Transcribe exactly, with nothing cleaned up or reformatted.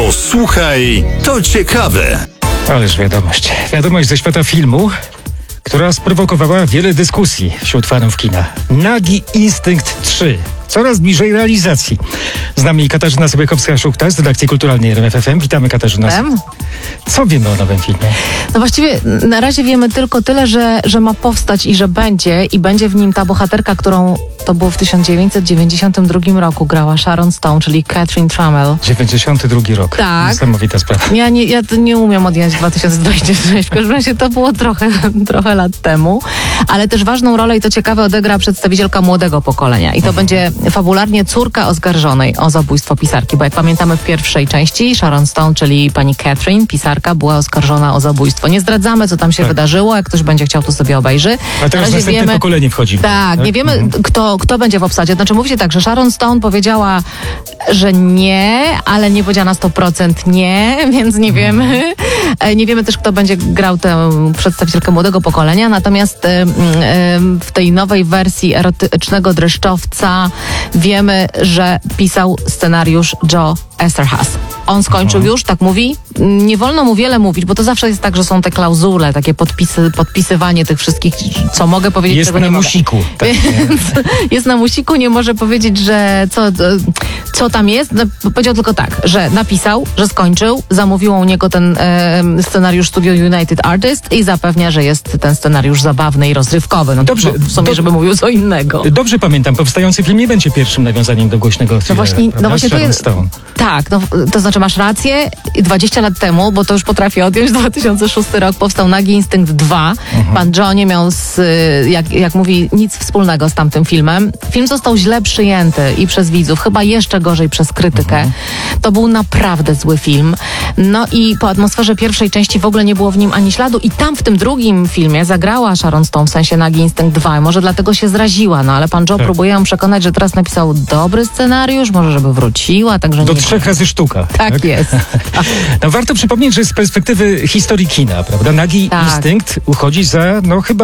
Posłuchaj, to ciekawe. Ależ wiadomość. Wiadomość ze świata filmu, która sprowokowała wiele dyskusji wśród fanów kina. Nagi Instynkt trzy. Coraz bliżej realizacji. Z nami Katarzyna Sobiekowska-Szuchta z redakcji kulturalnej R M F F M. Witamy, Katarzyna. Wiem. Co wiemy o nowym filmie? No właściwie na razie wiemy tylko tyle, że, że ma powstać i że będzie i będzie w nim ta bohaterka, którą to było w tysiąc dziewięćset dziewięćdziesiątym drugim roku grała Sharon Stone, czyli Catherine Trammell. dziewięćdziesiąty drugi rok. Tak. Niesamowita sprawa. Ja nie, ja to nie umiem odjąć dwa tysiące dwudziestego trzeciego. W każdym razie to było trochę, trochę lat temu. Ale też ważną rolę, i to ciekawe, odegra przedstawicielka młodego pokolenia. I to mhm. będzie fabularnie córka oskarżonej o zabójstwo pisarki. Bo jak pamiętamy w pierwszej części, Sharon Stone, czyli pani Catherine, pisarka, była oskarżona o zabójstwo. Nie zdradzamy, co tam się tak. wydarzyło. Jak ktoś będzie chciał, to sobie obejrzy. A teraz następne wiemy, pokolenie wchodzi. Tak, tak, nie wiemy, mhm. kto, kto będzie w obsadzie. Znaczy mówi się tak, że Sharon Stone powiedziała, że nie, ale nie powiedziała na sto procent nie, więc nie wiemy. Nie wiemy też, kto będzie grał tę przedstawicielkę młodego pokolenia. Natomiast y, y, w tej nowej wersji erotycznego dreszczowca wiemy, że pisał scenariusz Joe Eszterhas. On skończył już, tak mówi. Nie wolno mu wiele mówić, bo to zawsze jest tak, że są te klauzule, takie podpisy, podpisywanie tych wszystkich, co mogę powiedzieć, jest czego na nie musiku. Tak, jest na musiku, nie może powiedzieć, że co, co tam jest. No, powiedział tylko tak, że napisał, że skończył, zamówiło u niego ten e, scenariusz Studio United Artists i zapewnia, że jest ten scenariusz zabawny i rozrywkowy. No dobrze, w sumie, do, żeby mówił co innego. Dobrze pamiętam, powstający film nie będzie pierwszym nawiązaniem do głośnego thrillera, no właśnie, no właśnie to jest, Stone. Tak, no, to znaczy masz rację, dwadzieścia lat temu, bo to już potrafię odjąć, dwa tysiące szósty rok powstał Nagi Instynkt dwa. Mhm. Pan Joe nie miał, z, jak, jak mówi, nic wspólnego z tamtym filmem. Film został źle przyjęty i przez widzów, chyba jeszcze gorzej przez krytykę. Mhm. To był naprawdę zły film. No i po atmosferze pierwszej części w ogóle nie było w nim ani śladu i tam w tym drugim filmie zagrała Sharon Stone, w sensie Nagi Instynkt dwa. Może dlatego się zraziła, no ale pan Joe tak. próbuje ją przekonać, że teraz napisał dobry scenariusz, może żeby wróciła, także do nie trzech wiem. razy sztuka. Tak, tak? jest. No warto przypomnieć, że z perspektywy historii kina, prawda, Nagi tak. Instynkt uchodzi za, no chyba